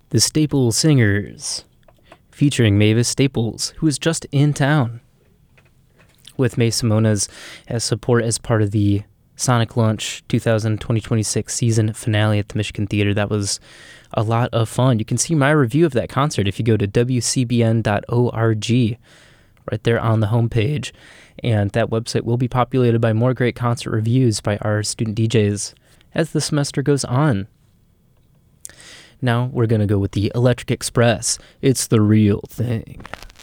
The Staple Singers, featuring Mavis Staples, who is just in town, with May Simonas as support as part of the Sonic Launch 2026 season finale at the Michigan Theater. That was a lot of fun. You can see my review of that concert if you go to wcbn.org, right there on the homepage. And that website will be populated by more great concert reviews by our student DJs as the semester goes on. Now we're going to go with the Electric Express. It's the real thing.